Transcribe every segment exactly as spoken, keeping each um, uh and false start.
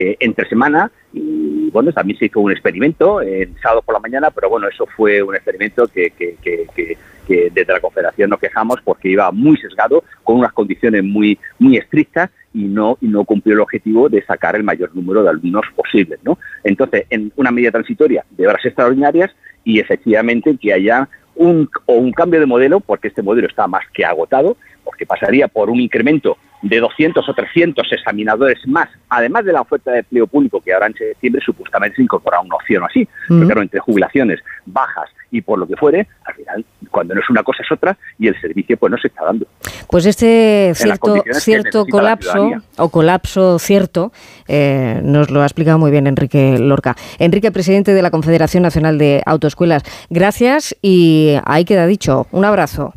eh, entre semana, y bueno, también se hizo un experimento el sábado por la mañana, pero bueno, eso fue un experimento que, que, que, que, que desde la Confederación nos quejamos porque iba muy sesgado, con unas condiciones muy, muy estrictas, y no, y no cumplió el objetivo de sacar el mayor número de alumnos posibles, ¿no? Entonces, en una medida transitoria de horas extraordinarias, y efectivamente que haya un, o un cambio de modelo, porque este modelo está más que agotado, porque pasaría por un incremento de doscientos o trescientos examinadores más, además de la oferta de empleo público que ahora en septiembre supuestamente se incorporará una opción así, uh-huh. Pero claro, entre jubilaciones bajas y por lo que fuere, al final, cuando no es una cosa es otra, y el servicio pues no se está dando. Pues este cierto, cierto colapso, o colapso cierto, eh, nos lo ha explicado muy bien Enrique Lorca. Enrique, presidente de la Confederación Nacional de Autoescuelas, gracias, y ahí queda dicho. Un abrazo.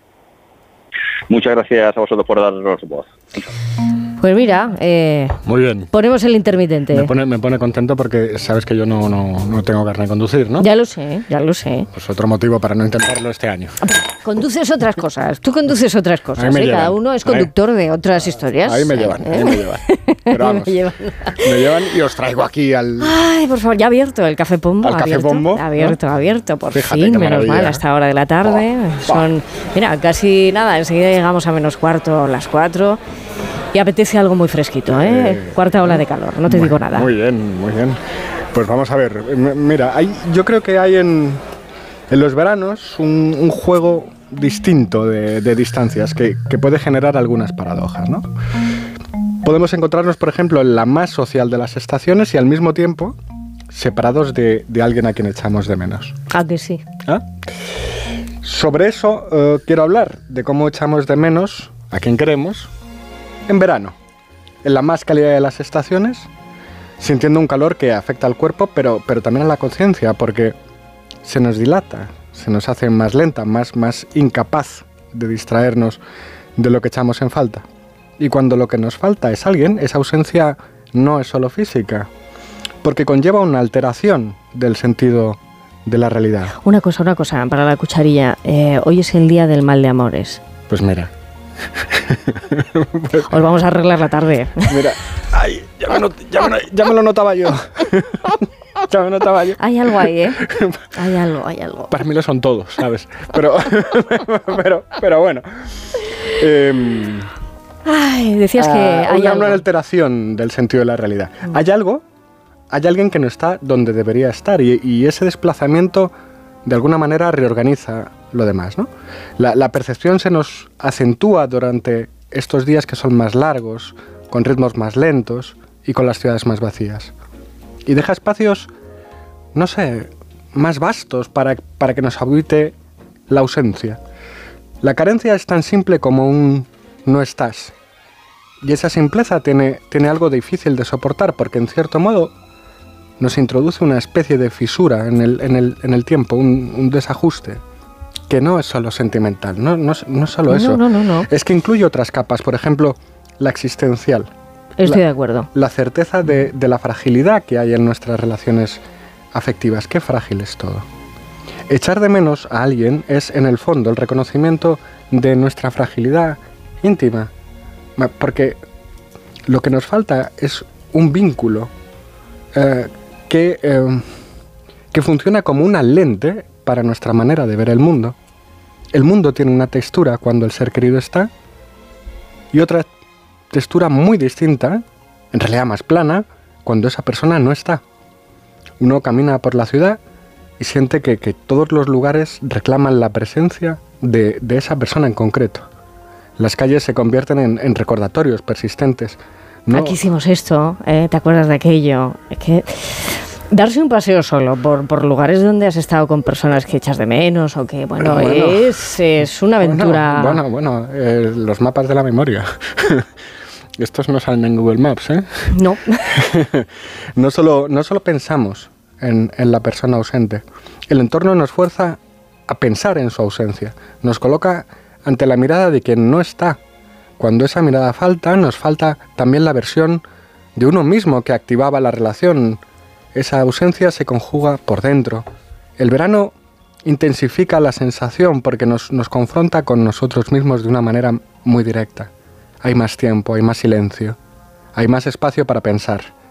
Muchas gracias a vosotros por darnos voz. Pues mira, eh, muy bien. Ponemos el intermitente. Me pone, me pone contento porque sabes que yo no, no, no tengo carne de conducir, ¿no? Ya lo sé, ya lo sé. Pues otro motivo para no intentarlo este año. Conduces otras cosas, tú conduces otras cosas, ¿eh? Cada uno es conductor ahí, de otras historias. Ahí me llevan, ¿eh? ahí me llevan. Pero vamos, me llevan. me llevan y os traigo aquí al... Ay, por favor, ya ha abierto el Café Pombo. Al abierto, Café Pombo. Abierto, ¿no? abierto, por Fíjate, fin, menos mal, a esta hora de la tarde. Oh, Son, mira, casi nada, enseguida llegamos a menos cuarto, las cuatro. Y apetece algo muy fresquito, ¿eh? eh Cuarta ola de calor, no te muy, digo nada. Muy bien, muy bien. Pues vamos a ver, mira, hay, yo creo que hay en, en los veranos un, un juego distinto de, de distancias que, que puede generar algunas paradojas, ¿no? Podemos encontrarnos, por ejemplo, en la más social de las estaciones y al mismo tiempo separados de, de alguien a quien echamos de menos. Ah, que sí. ¿Ah? Sobre eso eh, quiero hablar, de cómo echamos de menos a quien queremos en verano, en la más cálida de las estaciones, sintiendo un calor que afecta al cuerpo, pero, pero también a la conciencia, porque se nos dilata, se nos hace más lenta, más, más incapaz de distraernos de lo que echamos en falta. Y cuando lo que nos falta es alguien, esa ausencia no es solo física, porque conlleva una alteración del sentido de la realidad. Una cosa, una cosa, para la cucharilla, eh, hoy es el día del mal de amores. Pues mira... Os vamos a arreglar la tarde. Mira, ay, ya, me not, ya, me, ya me lo notaba yo. Ya me notaba yo. Hay algo ahí, ¿eh? Hay algo, hay algo. Para mí lo son todos, ¿sabes? Pero, pero, pero bueno. Eh, ay, decías que uh, hay una, algo. Una alteración del sentido de la realidad. Mm. Hay algo, hay alguien que no está donde debería estar y, y ese desplazamiento de alguna manera reorganiza lo demás, ¿no? La, la percepción se nos acentúa durante estos días que son más largos, con ritmos más lentos y con las ciudades más vacías. Y deja espacios, no sé, más vastos para, para que nos habite la ausencia. La carencia es tan simple como un no estás. Y esa simpleza tiene, tiene algo difícil de soportar porque en cierto modo nos introduce una especie de fisura en el, en el, en el tiempo, un, un desajuste. Que no es solo sentimental, no, no, no es solo no, eso. No, no, no. Es que incluye otras capas, por ejemplo, la existencial. Estoy la, de acuerdo. La certeza de, de la fragilidad que hay en nuestras relaciones afectivas. Qué frágil es todo. Echar de menos a alguien es, en el fondo, el reconocimiento de nuestra fragilidad íntima. Porque lo que nos falta es un vínculo eh, que, eh, que funciona como una lente para nuestra manera de ver el mundo. El mundo tiene una textura cuando el ser querido está y otra textura muy distinta, en realidad más plana, cuando esa persona no está. Uno camina por la ciudad y siente que, que todos los lugares reclaman la presencia de, de esa persona en concreto. Las calles se convierten en, en recordatorios persistentes. No, aquí hicimos esto, ¿eh? ¿Te acuerdas de aquello? Es que... Darse un paseo solo por, por lugares donde has estado con personas que echas de menos o que, bueno, bueno es, es una aventura... Bueno, bueno, bueno eh, los mapas de la memoria. Estos no salen en Google Maps, ¿eh? No. no, solo, no solo pensamos en, en la persona ausente. El entorno nos fuerza a pensar en su ausencia. Nos coloca ante la mirada de quien no está. Cuando esa mirada falta, nos falta también la versión de uno mismo que activaba la relación. Esa ausencia se conjuga por dentro. El verano intensifica la sensación porque nos, nos confronta con nosotros mismos de una manera muy directa. Hay más tiempo, hay más silencio, hay más espacio para pensar.